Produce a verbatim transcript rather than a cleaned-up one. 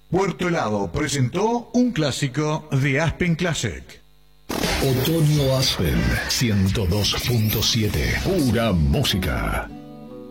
Puerto Helado presentó un clásico de Aspen Classic. Otoño Aspen ciento dos punto siete. Pura música.